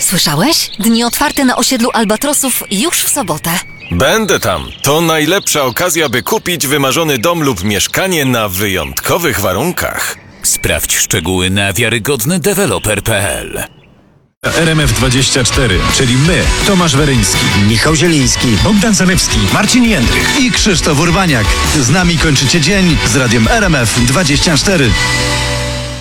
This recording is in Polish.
Słyszałeś? Dni otwarte na osiedlu Albatrosów już w sobotę. Będę tam. To najlepsza okazja, by kupić wymarzony dom lub mieszkanie na wyjątkowych warunkach. Sprawdź szczegóły na wiarygodnydeweloper.pl. RMF24, czyli my, Tomasz Weryński, Michał Zieliński, Bogdan Zalewski, Marcin Jędrych i Krzysztof Urbaniak. Z nami kończycie dzień z radiem RMF24.